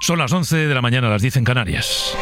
Son las 11 de la mañana, las 10 en Canarias.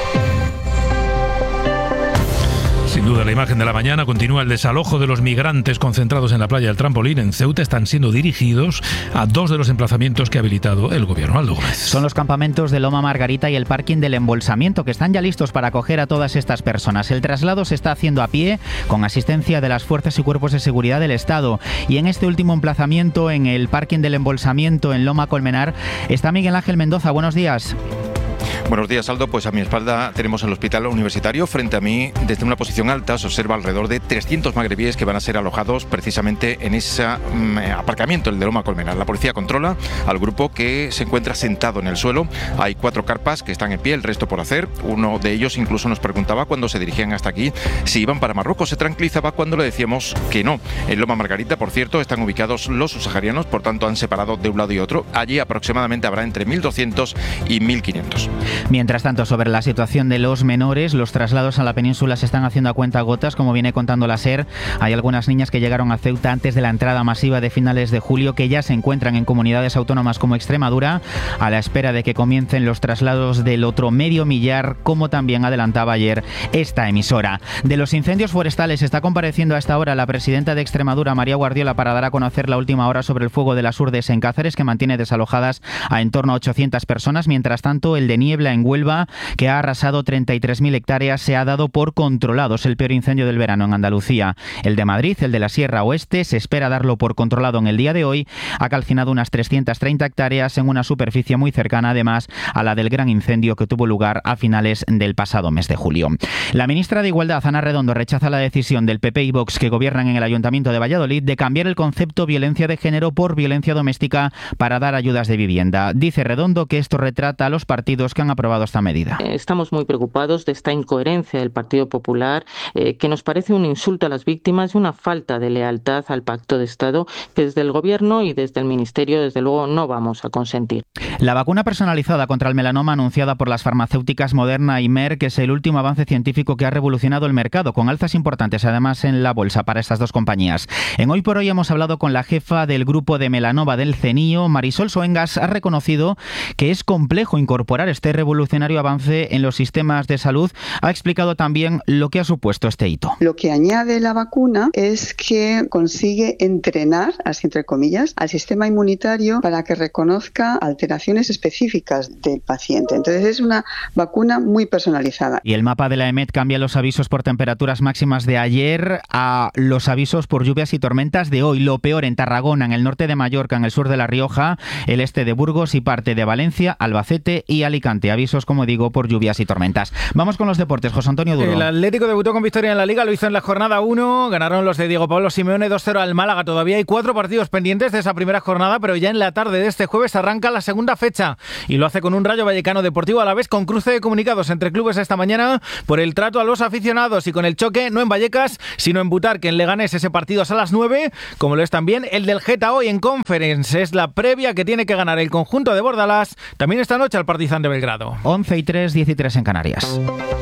Sin duda, la imagen de la mañana continúa el desalojo de los migrantes concentrados en la playa del Trampolín en Ceuta. Están siendo dirigidos a dos de los emplazamientos que ha habilitado el gobierno. Aldo Gómez. Son los campamentos de Loma Margarita y el parking del Embolsamiento, que están ya listos para acoger a todas estas personas. El traslado se está haciendo a pie, con asistencia de las fuerzas y cuerpos de seguridad del Estado. Y en este último emplazamiento, en el parking del Embolsamiento, en Loma Colmenar, está Miguel Ángel Mendoza. Buenos días. Buenos días, Aldo. Pues a mi espalda tenemos el hospital universitario. Frente a mí, desde una posición alta, se observa alrededor de 300 magrebíes que van a ser alojados precisamente en ese aparcamiento, el de Loma Colmenar. La policía controla al grupo que se encuentra sentado en el suelo. Hay 4 carpas que están en pie, el resto por hacer. Uno de ellos incluso nos preguntaba cuando se dirigían hasta aquí si iban para Marruecos. Se tranquilizaba cuando le decíamos que no. En Loma Margarita, por cierto, están ubicados los subsaharianos, por tanto han separado de un lado y otro. Allí aproximadamente habrá entre 1.200 y 1.500. Mientras tanto, sobre la situación de los menores, los traslados a la península se están haciendo a cuentagotas, como viene contando la SER. Hay algunas niñas que llegaron a Ceuta antes de la entrada masiva de finales de julio que ya se encuentran en comunidades autónomas como Extremadura, a la espera de que comiencen los traslados del otro medio millar, como también adelantaba ayer esta emisora. De los incendios forestales está compareciendo a esta hora la presidenta de Extremadura, María Guardiola, para dar a conocer la última hora sobre el fuego de las Urdes en Cáceres, que mantiene desalojadas a en torno a 800 personas. Mientras tanto, el de Niebla en Huelva, que ha arrasado 33.000 hectáreas, se ha dado por controlados. El peor incendio del verano en Andalucía. El de Madrid, el de la Sierra Oeste, se espera darlo por controlado en el día de hoy. Ha calcinado unas 330 hectáreas en una superficie muy cercana, además, a la del gran incendio que tuvo lugar a finales del pasado mes de julio. La ministra de Igualdad, Ana Redondo, rechaza la decisión del PP y Vox, que gobiernan en el Ayuntamiento de Valladolid, de cambiar el concepto violencia de género por violencia doméstica para dar ayudas de vivienda. Dice Redondo que esto retrata a los partidos que han aprobado esta medida. Estamos muy preocupados de esta incoherencia del Partido Popular, que nos parece un insulto a las víctimas y una falta de lealtad al Pacto de Estado que desde el Gobierno y desde el Ministerio, desde luego, no vamos a consentir. La vacuna personalizada contra el melanoma anunciada por las farmacéuticas Moderna y Merck es el último avance científico que ha revolucionado el mercado, con alzas importantes además en la bolsa para estas dos compañías. En Hoy por Hoy hemos hablado con la jefa del grupo de melanoma del CENIO. Marisol Soengas ha reconocido que es complejo incorporar este revolucionario avance en los sistemas de salud. Ha explicado también lo que ha supuesto este hito. Lo que añade la vacuna es que consigue entrenar, así entre comillas, al sistema inmunitario para que reconozca alteraciones específicas del paciente. Entonces es una vacuna muy personalizada. Y el mapa de la EMET cambia los avisos por temperaturas máximas de ayer a los avisos por lluvias y tormentas de hoy. Lo peor en Tarragona, en el norte de Mallorca, en el sur de La Rioja, el este de Burgos y parte de Valencia, Albacete y Alicante. Avisos, como digo, por lluvias y tormentas. Vamos con los deportes. José Antonio Duro. El Atlético debutó con victoria en la Liga, lo hizo en la jornada 1. Ganaron los de Diego Pablo Simeone 2-0 al Málaga. Todavía hay 4 partidos pendientes de esa primera jornada, pero ya en la tarde de este jueves arranca la segunda fecha y lo hace con un Rayo Vallecano Deportivo Alavés, con cruce de comunicados entre clubes esta mañana por el trato a los aficionados y con el choque no en Vallecas, sino en Butarque, en Leganés. Ese partido es a las 9, como lo es también el del Geta hoy en Conference. Es la previa que tiene que ganar el conjunto de Bordalás también esta noche al Partizan de Belgrado. 11:03, 13 en Canarias.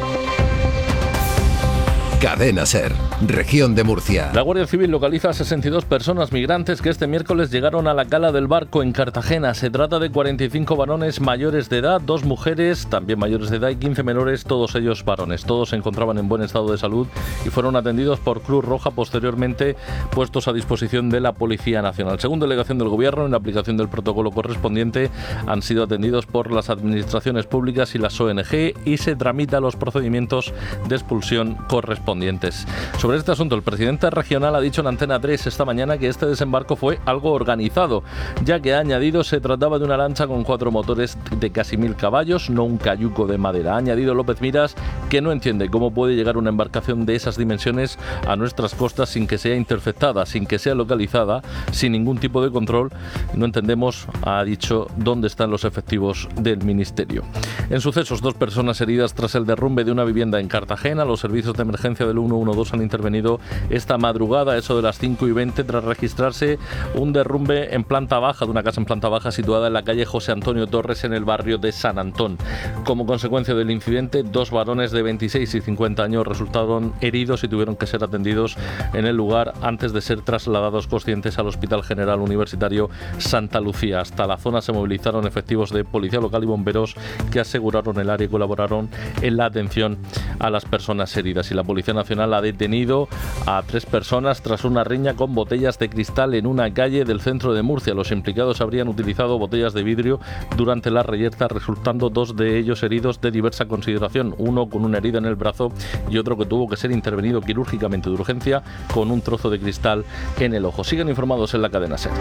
Cadena SER, Región de Murcia. La Guardia Civil localiza a 62 personas migrantes que este miércoles llegaron a la cala del Barco en Cartagena. Se trata de 45 varones mayores de edad, 2 mujeres también mayores de edad y 15 menores, todos ellos varones. Todos se encontraban en buen estado de salud y fueron atendidos por Cruz Roja, posteriormente puestos a disposición de la Policía Nacional. Según delegación del Gobierno, en la aplicación del protocolo correspondiente, han sido atendidos por las administraciones públicas y las ONG y se tramitan los procedimientos de expulsión correspondientes. Sobre este asunto, el presidente regional ha dicho en Antena 3 esta mañana que este desembarco fue algo organizado, ya que ha añadido se trataba de una lancha con 4 motores de casi 1000 caballos, no un cayuco de madera. Ha añadido López Miras que no entiende cómo puede llegar una embarcación de esas dimensiones a nuestras costas sin que sea interceptada, sin que sea localizada, sin ningún tipo de control. No entendemos, ha dicho, dónde están los efectivos del Ministerio. En sucesos, 2 personas heridas tras el derrumbe de una vivienda en Cartagena. Los servicios de emergencia del 112 han intervenido esta madrugada, eso de las 5:20, tras registrarse un derrumbe en planta baja, de una casa en planta baja situada en la calle José Antonio Torres, en el barrio de San Antón. Como consecuencia del incidente, 2 varones de de 26 y 50 años resultaron heridos y tuvieron que ser atendidos en el lugar antes de ser trasladados conscientes al Hospital General Universitario Santa Lucía. Hasta la zona se movilizaron efectivos de policía local y bomberos que aseguraron el área y colaboraron en la atención a las personas heridas. Y la Policía Nacional ha detenido a 3 personas tras una riña con botellas de cristal en una calle del centro de Murcia. Los implicados habrían utilizado botellas de vidrio durante la reyerta, resultando 2 de ellos heridos de diversa consideración, uno con una herida en el brazo y otro que tuvo que ser intervenido quirúrgicamente de urgencia con un trozo de cristal en el ojo. Sigan informados en la cadena SER.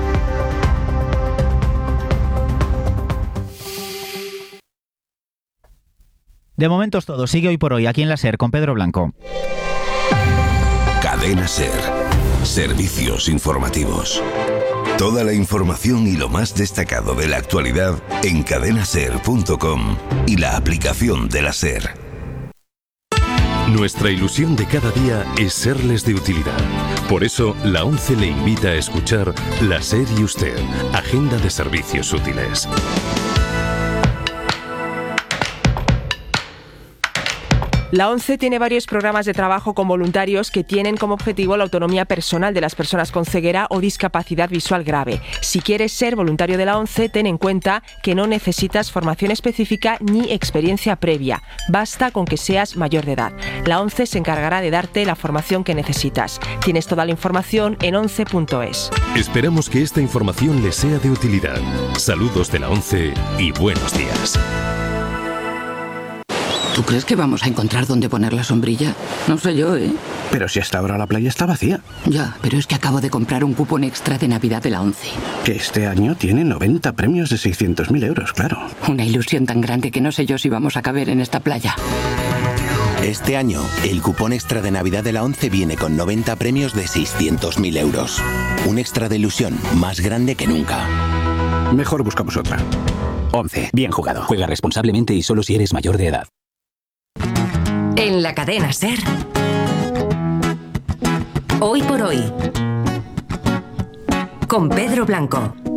De momento es todo. Sigue Hoy por Hoy aquí en la SER con Pedro Blanco. Cadena SER. Servicios informativos. Toda la información y lo más destacado de la actualidad en cadenaser.com y la aplicación de la SER. Nuestra ilusión de cada día es serles de utilidad. Por eso, la ONCE le invita a escuchar La SER y Usted, Agenda de Servicios Útiles. La ONCE tiene varios programas de trabajo con voluntarios que tienen como objetivo la autonomía personal de las personas con ceguera o discapacidad visual grave. Si quieres ser voluntario de la ONCE, ten en cuenta que no necesitas formación específica ni experiencia previa. Basta con que seas mayor de edad. La ONCE se encargará de darte la formación que necesitas. Tienes toda la información en once.es. Esperamos que esta información les sea de utilidad. Saludos de la ONCE y buenos días. ¿Tú crees que vamos a encontrar dónde poner la sombrilla? No sé yo, ¿eh? Pero si hasta ahora la playa está vacía. Ya, pero es que acabo de comprar un cupón extra de Navidad de la ONCE. Que este año tiene 90 premios de 600.000 euros, claro. Una ilusión tan grande que no sé yo si vamos a caber en esta playa. Este año, el cupón extra de Navidad de la ONCE viene con 90 premios de 600.000 euros. Un extra de ilusión más grande que nunca. Mejor buscamos otra. ONCE, bien jugado. Juega responsablemente y solo si eres mayor de edad. En la cadena SER, Hoy por Hoy, con Pedro Blanco.